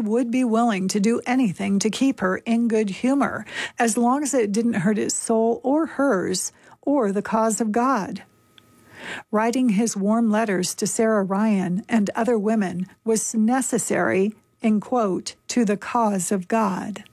would be willing to do anything to keep her in good humor, as long as it didn't hurt his soul or hers or the cause of God. Writing his warm letters to Sarah Ryan and other women was necessary, in quote, to the cause of God.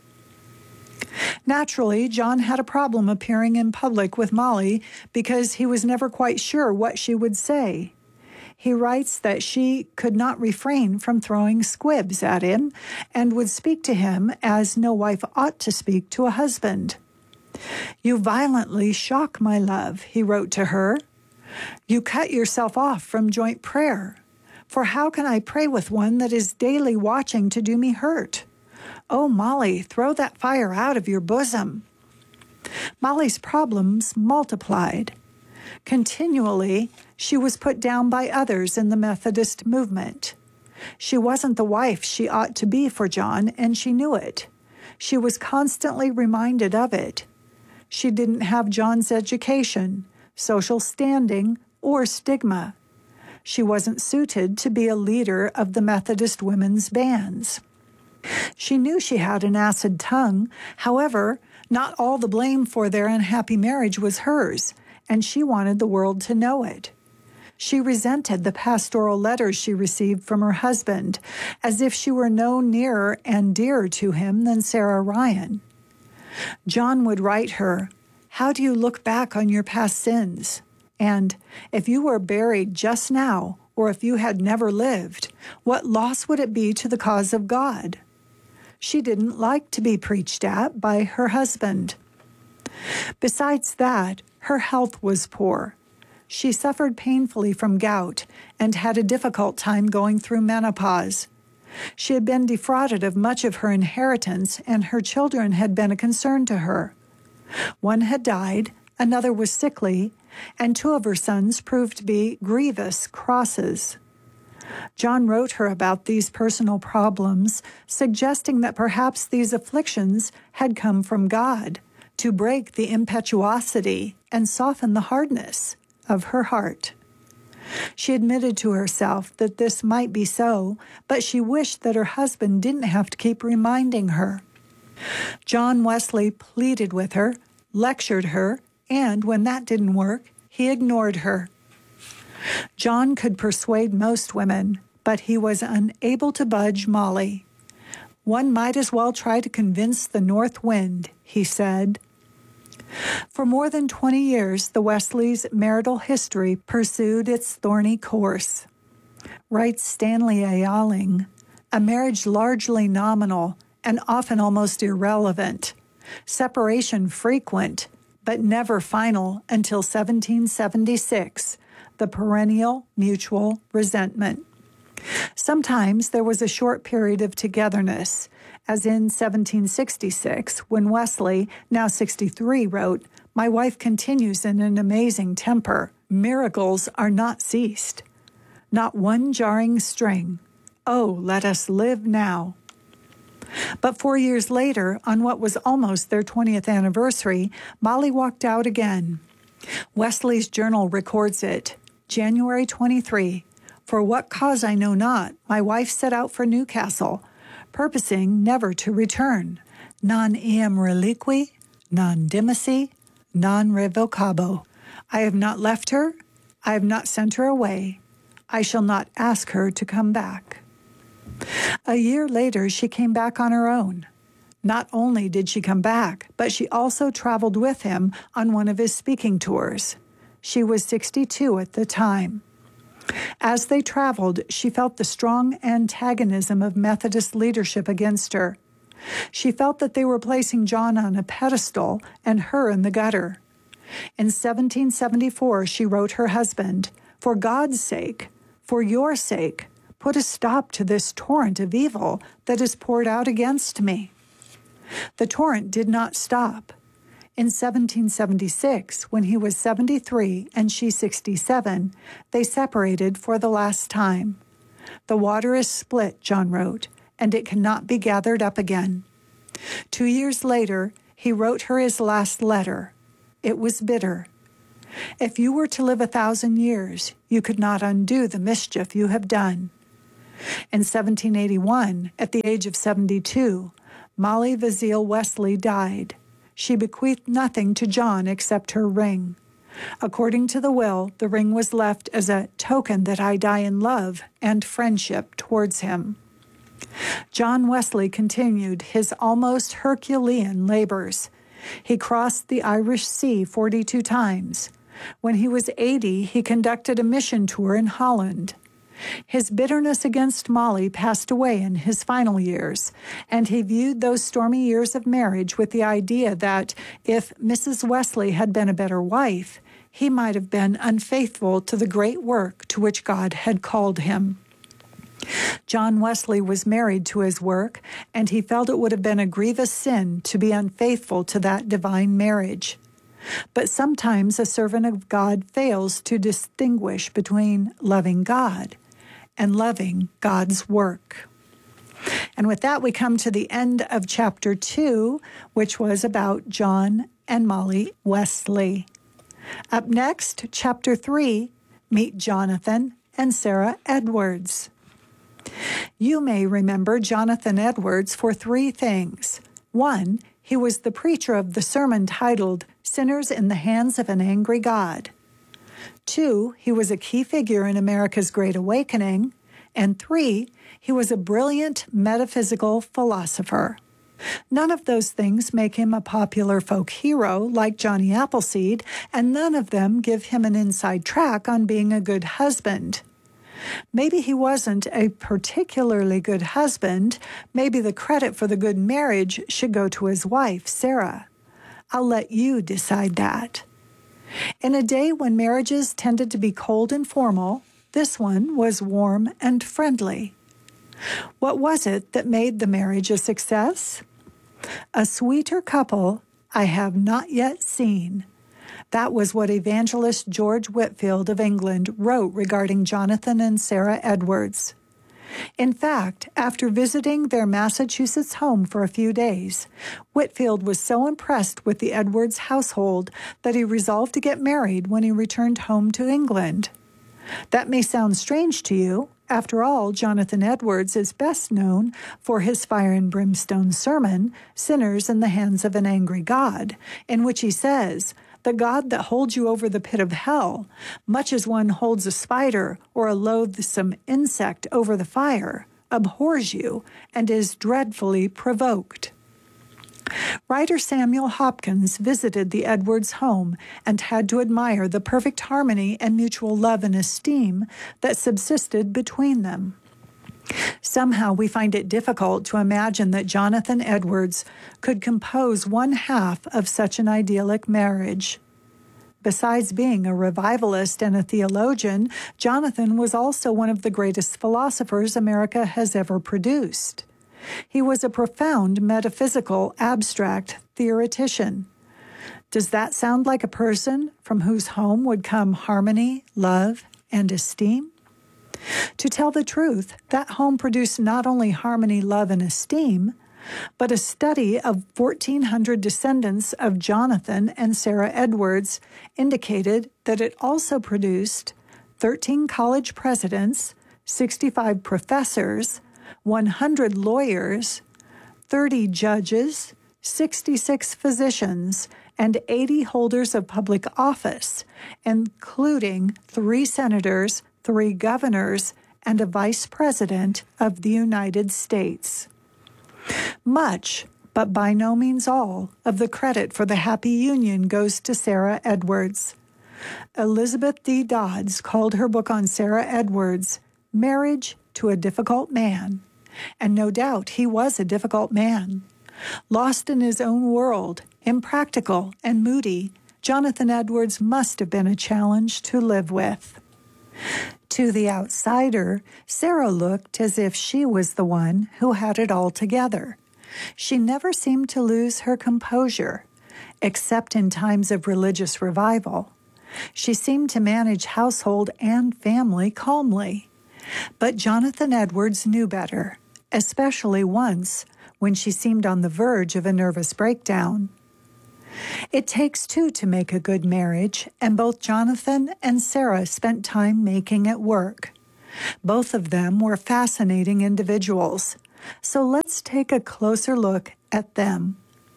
Naturally, John had a problem appearing in public with Molly because he was never quite sure what she would say. He writes that she could not refrain from throwing squibs at him and would speak to him as no wife ought to speak to a husband. "You violently shock my love," he wrote to her. "You cut yourself off from joint prayer. For how can I pray with one that is daily watching to do me hurt? Oh, Molly, throw that fire out of your bosom." Molly's problems multiplied. Continually, she was put down by others in the Methodist movement. She wasn't the wife she ought to be for John, and she knew it. She was constantly reminded of it. She didn't have John's education, social standing, or stigma. She wasn't suited to be a leader of the Methodist women's bands. She knew she had an acid tongue. However, not all the blame for their unhappy marriage was hers, and she wanted the world to know it. She resented the pastoral letters she received from her husband, as if she were no nearer and dearer to him than Sarah Ryan. John would write her, "How do you look back on your past sins?" And, "If you were buried just now, or if you had never lived, what loss would it be to the cause of God?" She didn't like to be preached at by her husband. Besides that, her health was poor. She suffered painfully from gout and had a difficult time going through menopause. She had been defrauded of much of her inheritance, and her children had been a concern to her. One had died, another was sickly, and 2 of her sons proved to be grievous crosses. John wrote her about these personal problems, suggesting that perhaps these afflictions had come from God to break the impetuosity and soften the hardness of her heart. She admitted to herself that this might be so, but she wished that her husband didn't have to keep reminding her. John Wesley pleaded with her, lectured her, and when that didn't work, he ignored her. John could persuade most women, but he was unable to budge Molly. "One might as well try to convince the north wind," he said. For more than 20 years, the Wesleys' marital history pursued its thorny course. Writes Stanley Ayling, "A marriage largely nominal and often almost irrelevant. Separation frequent, but never final until 1776, the perennial mutual resentment. Sometimes there was a short period of togetherness, as in 1766, when Wesley, now 63, wrote, 'My wife continues in an amazing temper. Miracles are not ceased. Not one jarring string. Oh, let us live now.' But 4 years later, on what was almost their 20th anniversary, Molly walked out again. Wesley's journal records it. January 23, "For what cause I know not, my wife set out for Newcastle, purposing never to return. Non eam reliqui, non dimissi, non revocabo. I have not left her, I have not sent her away. I shall not ask her to come back." A year later, she came back on her own. Not only did she come back, but she also traveled with him on one of his speaking tours. She was 62 at the time. As they traveled, she felt the strong antagonism of Methodist leadership against her. She felt that they were placing John on a pedestal and her in the gutter. In 1774, she wrote her husband, "For God's sake, for your sake, put a stop to this torrent of evil that is poured out against me." The torrent did not stop. In 1776, when he was 73 and she 67, they separated for the last time. "The water is split," John wrote, "and it cannot be gathered up again." 2 years later, he wrote her his last letter. It was bitter. "If you were to live 1,000 years, you could not undo the mischief you have done." In 1781, at the age of 72, Molly Vasile Wesley died. She bequeathed nothing to John except her ring. According to the will, the ring was left as a token that I die in love and friendship towards him. John Wesley continued his almost Herculean labors. He crossed the Irish Sea 42 times. When he was 80, he conducted a mission tour in Holland. His bitterness against Molly passed away in his final years, and he viewed those stormy years of marriage with the idea that if Mrs. Wesley had been a better wife, he might have been unfaithful to the great work to which God had called him. John Wesley was married to his work, and he felt it would have been a grievous sin to be unfaithful to that divine marriage. But sometimes a servant of God fails to distinguish between loving God and loving God's work. And with that, we come to the end of chapter 2, which was about John and Molly Wesley. Up next, chapter 3, meet Jonathan and Sarah Edwards. You may remember Jonathan Edwards for 3 things. 1, he was the preacher of the sermon titled Sinners in the Hands of an Angry God. 2, he was a key figure in America's Great Awakening. And 3, he was a brilliant metaphysical philosopher. None of those things make him a popular folk hero like Johnny Appleseed, and none of them give him an inside track on being a good husband. Maybe he wasn't a particularly good husband. Maybe the credit for the good marriage should go to his wife, Sarah. I'll let you decide that. In a day when marriages tended to be cold and formal, this one was warm and friendly. What was it that made the marriage a success? A sweeter couple I have not yet seen. That was what evangelist George Whitefield of England wrote regarding Jonathan and Sarah Edwards. In fact, after visiting their Massachusetts home for a few days, Whitefield was so impressed with the Edwards household that he resolved to get married when he returned home to England. That may sound strange to you. After all, Jonathan Edwards is best known for his fire and brimstone sermon, Sinners in the Hands of an Angry God, in which he says, "The God that holds you over the pit of hell, much as one holds a spider or a loathsome insect over the fire, abhors you and is dreadfully provoked." Writer Samuel Hopkins visited the Edwards home and had to admire the perfect harmony and mutual love and esteem that subsisted between them. Somehow we find it difficult to imagine that Jonathan Edwards could compose one half of such an idyllic marriage. Besides being a revivalist and a theologian, Jonathan was also one of the greatest philosophers America has ever produced. He was a profound metaphysical, abstract theoretician. Does that sound like a person from whose home would come harmony, love, and esteem? To tell the truth, that home produced not only harmony, love, and esteem, but a study of 1,400 descendants of Jonathan and Sarah Edwards indicated that it also produced 13 college presidents, 65 professors, 100 lawyers, 30 judges, 66 physicians, and 80 holders of public office, including 3 senators, 3 governors, and a vice president of the United States. Much, but by no means all, of the credit for the happy union goes to Sarah Edwards. Elizabeth D. Dodds called her book on Sarah Edwards, Marriage to a Difficult Man. And no doubt he was a difficult man. Lost in his own world, impractical and moody, Jonathan Edwards must have been a challenge to live with. To the outsider, Sarah looked as if she was the one who had it all together. She never seemed to lose her composure, except in times of religious revival. She seemed to manage household and family calmly. But Jonathan Edwards knew better, especially once when she seemed on the verge of a nervous breakdown. It takes 2 to make a good marriage, and both Jonathan and Sarah spent time making it work. Both of them were fascinating individuals. So let's take a closer look at them.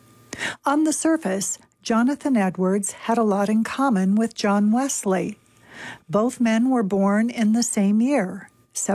On the surface, Jonathan Edwards had a lot in common with John Wesley. Both men were born in the same year,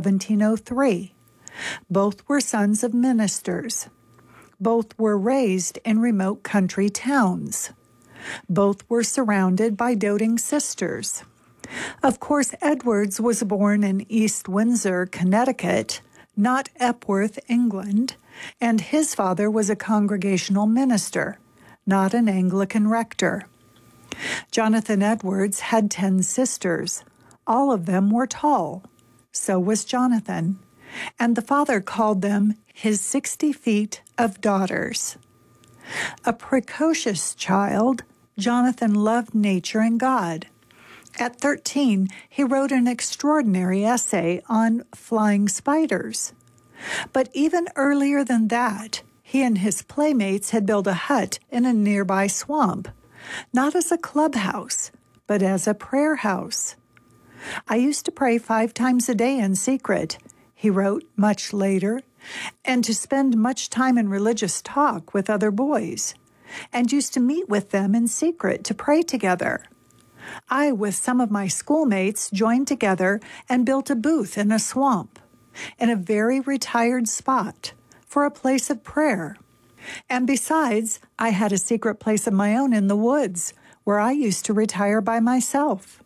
1703. Both were sons of ministers. Both were raised in remote country towns. Both were surrounded by doting sisters. Of course, Edwards was born in East Windsor, Connecticut, not Epworth, England, and his father was a congregational minister, not an Anglican rector. Jonathan Edwards had 10 sisters. All of them were tall. So was Jonathan. And the father called them his 60 feet of daughters. A precocious child, Jonathan loved nature and God. At 13, he wrote an extraordinary essay on flying spiders. But even earlier than that, he and his playmates had built a hut in a nearby swamp, not as a clubhouse, but as a prayer house. I used to pray 5 times a day in secret, he wrote much later, and to spend much time in religious talk with other boys, and used to meet with them in secret to pray together. I, with some of my schoolmates, joined together and built a booth in a swamp, in a very retired spot, for a place of prayer. And besides, I had a secret place of my own in the woods, where I used to retire by myself.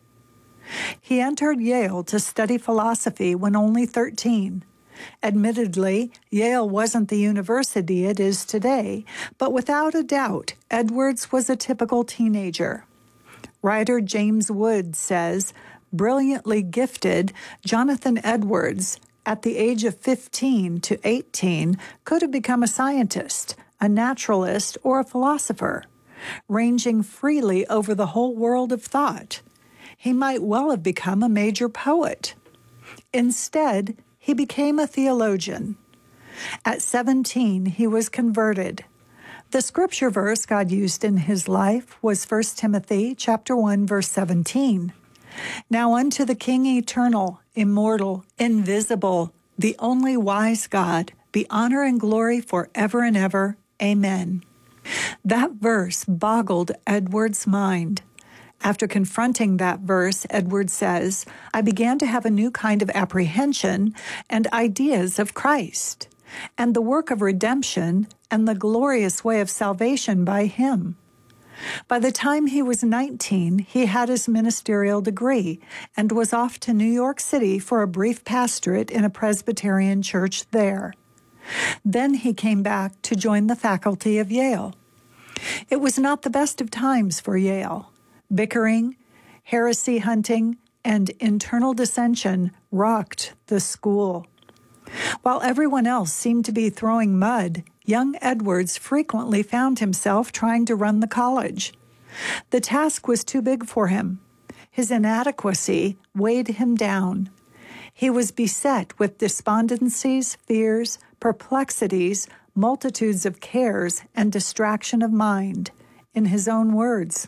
He entered Yale to study philosophy when only 13. Admittedly, Yale wasn't the university it is today, but without a doubt, Edwards was a typical teenager. Writer James Wood says, brilliantly gifted, Jonathan Edwards, at the age of 15 to 18, could have become a scientist, a naturalist, or a philosopher, ranging freely over the whole world of thought. He might well have become a major poet. Instead, he became a theologian. At 17, he was converted. The scripture verse God used in his life was 1 Timothy chapter 1, verse 17. Now unto the King eternal, immortal, invisible, the only wise God, be honor and glory forever and ever. Amen. That verse boggled Edwards' mind. After confronting that verse, Edwards says, I began to have a new kind of apprehension and ideas of Christ, and the work of redemption, and the glorious way of salvation by him. By the time he was 19, he had his ministerial degree and was off to New York City for a brief pastorate in a Presbyterian church there. Then he came back to join the faculty of Yale. It was not the best of times for Yale. Bickering, heresy hunting, and internal dissension rocked the school. While everyone else seemed to be throwing mud, young Edwards frequently found himself trying to run the college. The task was too big for him. His inadequacy weighed him down. He was beset with despondencies, fears, perplexities, multitudes of cares, and distraction of mind, in his own words.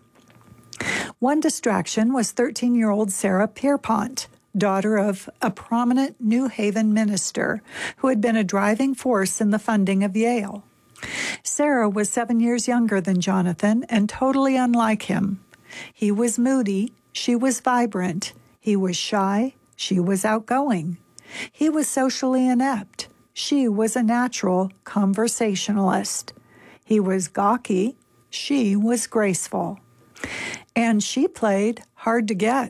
One distraction was 13-year-old Sarah Pierpont, daughter of a prominent New Haven minister who had been a driving force in the funding of Yale. Sarah was 7 years younger than Jonathan and totally unlike him. He was moody, she was vibrant. He was shy, she was outgoing. He was socially inept. She was a natural conversationalist. He was gawky, she was graceful. And she played hard to get.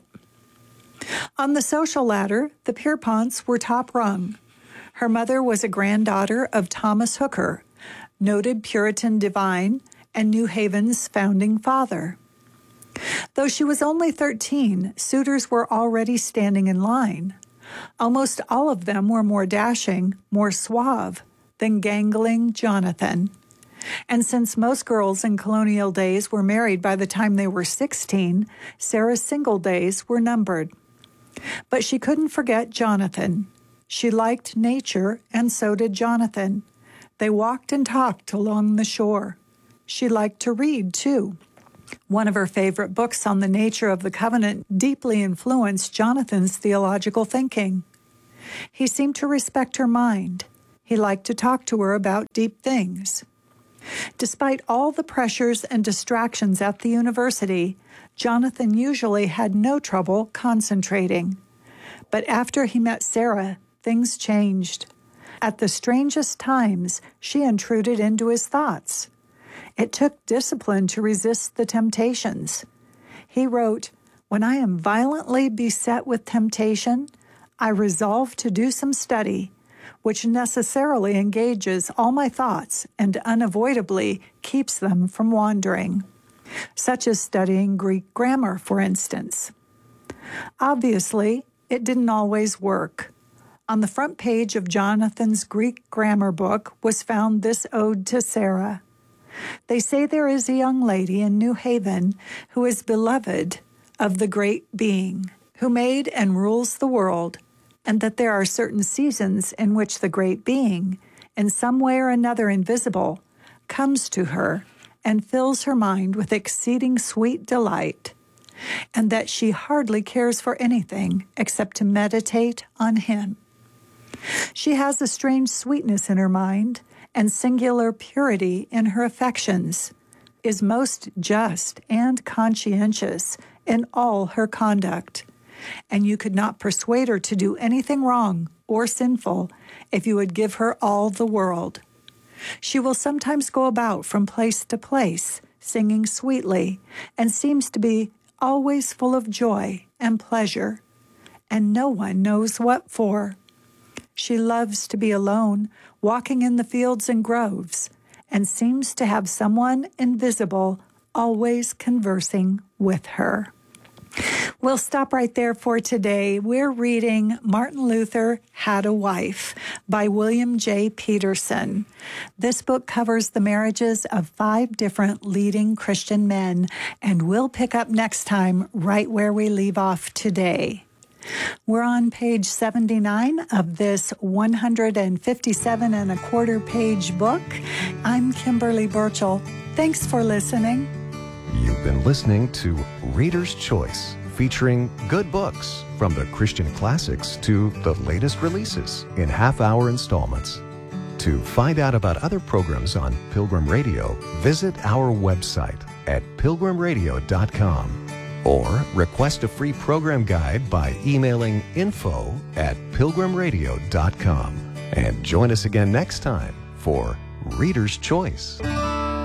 On the social ladder, the Pierponts were top rung. Her mother was a granddaughter of Thomas Hooker, noted Puritan divine and New Haven's founding father. Though she was only 13, suitors were already standing in line. Almost all of them were more dashing, more suave than gangling Jonathan. And since most girls in colonial days were married by the time they were 16, Sarah's single days were numbered. But she couldn't forget Jonathan. She liked nature, and so did Jonathan. They walked and talked along the shore. She liked to read, too. One of her favorite books on the nature of the covenant deeply influenced Jonathan's theological thinking. He seemed to respect her mind. He liked to talk to her about deep things. Despite all the pressures and distractions at the university, Jonathan usually had no trouble concentrating. But after he met Sarah, things changed. At the strangest times, she intruded into his thoughts. It took discipline to resist the temptations. He wrote, "When I am violently beset with temptation, I resolve to do some study, which necessarily engages all my thoughts and unavoidably keeps them from wandering," such as studying Greek grammar, for instance. Obviously, it didn't always work. On the front page of Jonathan's Greek grammar book was found this ode to Sarah. "They say there is a young lady in New Haven who is beloved of the great being who made and rules the world, and that there are certain seasons in which the great being, in some way or another invisible, comes to her and fills her mind with exceeding sweet delight, and that she hardly cares for anything except to meditate on him. She has a strange sweetness in her mind and singular purity in her affections, is most just and conscientious in all her conduct, and you could not persuade her to do anything wrong or sinful if you would give her all the world. She will sometimes go about from place to place, singing sweetly, and seems to be always full of joy and pleasure, and no one knows what for. She loves to be alone, walking in the fields and groves, and seems to have someone invisible always conversing with her." We'll stop right there for today. We're reading Martin Luther Had a Wife by William J. Peterson. This book covers the marriages of 5 different leading Christian men, and we'll pick up next time right where we leave off today. We're on page 79 of this 157 and a quarter page book. I'm Kimberly Burchell. Thanks for listening. You've been listening to Reader's Choice, featuring good books from the Christian classics to the latest releases in half-hour installments. To find out about other programs on Pilgrim Radio, visit our website at pilgrimradio.com. Or request a free program guide by emailing info@pilgrimradio.com. And join us again next time for Reader's Choice.